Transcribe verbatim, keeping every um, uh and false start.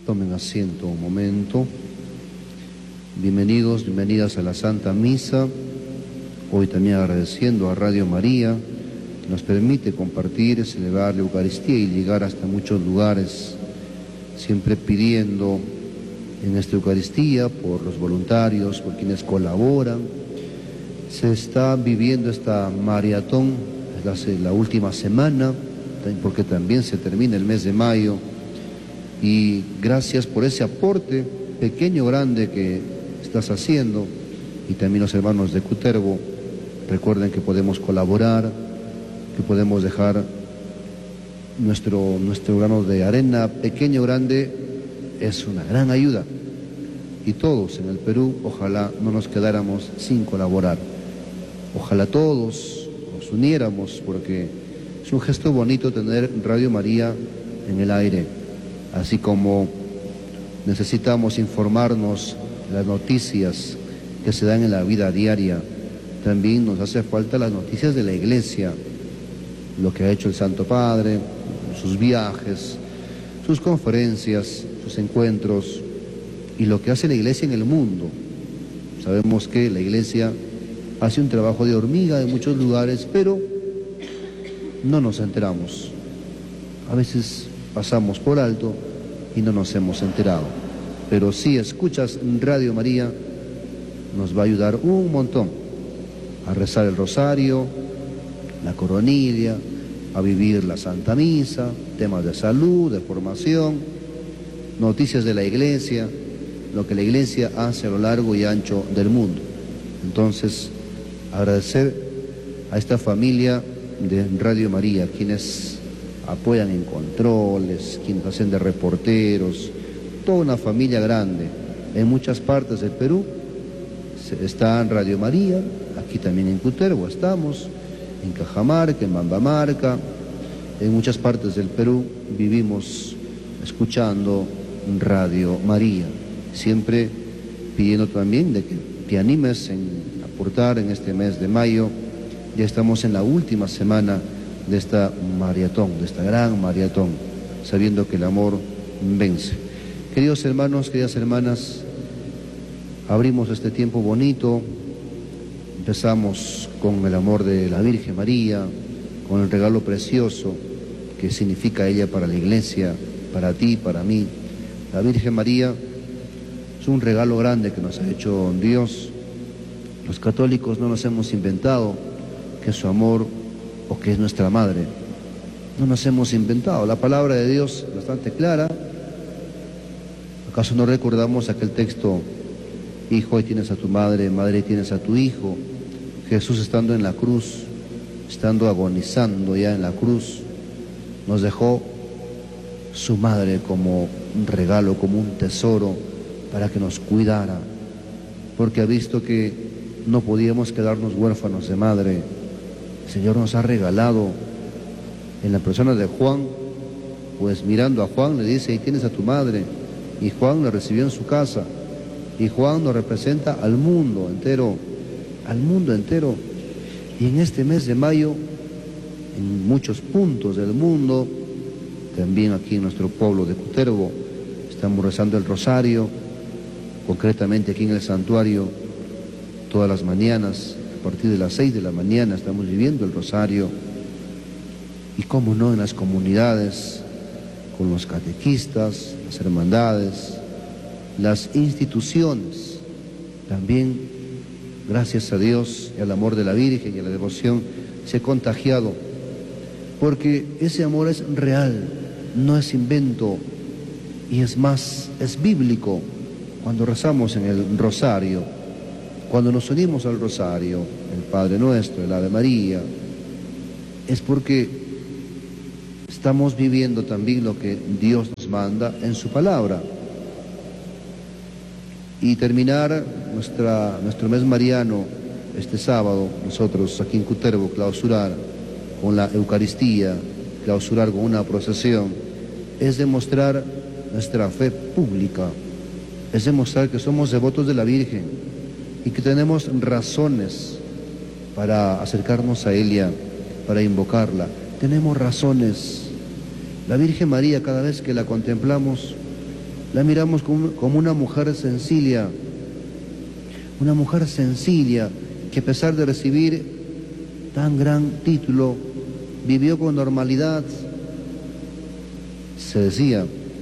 Tomen asiento un momento. Bienvenidos, bienvenidas a la Santa Misa. Hoy también agradeciendo a Radio María, que nos permite compartir, celebrar la Eucaristía y llegar hasta muchos lugares, siempre pidiendo en esta Eucaristía por los voluntarios, por quienes colaboran. Se está viviendo esta maratón, es la última semana, porque también se termina el mes de mayo, y gracias por ese aporte, pequeño o grande, que estás haciendo, y también los hermanos de Cutervo. Recuerden que podemos colaborar, que podemos dejar nuestro, nuestro grano de arena, pequeño o grande, es una gran ayuda. Y todos en el Perú, ojalá no nos quedáramos sin colaborar. Ojalá todos nos uniéramos, porque es un gesto bonito tener Radio María en el aire. Así como necesitamos informarnos de las noticias que se dan en la vida diaria, también nos hace falta las noticias de la Iglesia, lo que ha hecho el Santo Padre, sus viajes, sus conferencias, sus encuentros, y lo que hace la Iglesia en el mundo. Sabemos que la Iglesia hace un trabajo de hormiga en muchos lugares, pero no nos enteramos. A veces pasamos por alto y no nos hemos enterado. Pero si escuchas Radio María, nos va a ayudar un montón a rezar el rosario, la coronilla, a vivir la Santa Misa, temas de salud, de formación, noticias de la Iglesia, lo que la Iglesia hace a lo largo y ancho del mundo. Entonces, agradecer a esta familia de Radio María, quienes apoyan en controles, quienes hacen de reporteros, toda una familia grande. En muchas partes del Perú está en Radio María, aquí también en Cutervo estamos, en Cajamarca, en Bambamarca, en muchas partes del Perú vivimos escuchando Radio María, siempre pidiendo también de que te animes en aportar en este mes de mayo. Ya estamos en la última semana de esta maratón, de esta gran maratón, sabiendo que el amor vence. Queridos hermanos, queridas hermanas, abrimos este tiempo bonito, empezamos con el amor de la Virgen María, con el regalo precioso que significa ella para la Iglesia, para ti, para mí. La Virgen María es un regalo grande que nos ha hecho Dios. Los católicos no nos hemos inventado que es su amor o que es nuestra madre. No nos hemos inventado. La palabra de Dios es bastante clara. ¿Acaso no recordamos aquel texto? Hijo, ahí tienes a tu madre, madre, ahí tienes a tu hijo. Jesús, estando en la cruz, estando agonizando ya en la cruz, nos dejó su madre como un regalo, como un tesoro, para que nos cuidara, porque ha visto que no podíamos quedarnos huérfanos de madre. El Señor nos ha regalado en la persona de Juan, pues mirando a Juan le dice, ahí tienes a tu madre, y Juan la recibió en su casa, y Juan nos representa al mundo entero, al mundo entero. Y en este mes de mayo, en muchos puntos del mundo, también aquí en nuestro pueblo de Cutervo, estamos rezando el rosario, concretamente aquí en el santuario, todas las mañanas, a partir de las seis de la mañana estamos viviendo el rosario, y cómo no, en las comunidades, con los catequistas, las hermandades, las instituciones, también, gracias a Dios y al amor de la Virgen y a la devoción, se ha contagiado, porque ese amor es real, no es invento, y es más, es bíblico. Cuando rezamos en el rosario, cuando nos unimos al rosario, el Padre Nuestro, el Ave María, es porque estamos viviendo también lo que Dios nos manda en su palabra. Y terminar nuestra, nuestro mes mariano este sábado, nosotros aquí en Cutervo, clausurar con la Eucaristía, clausurar con una procesión, es demostrar nuestra fe pública, es demostrar que somos devotos de la Virgen y que tenemos razones para acercarnos a ella, para invocarla. Tenemos razones. La Virgen María, cada vez que la contemplamos, La miramos como, como una mujer sencilla, una mujer sencilla que a pesar de recibir tan gran título, vivió con normalidad. Se decía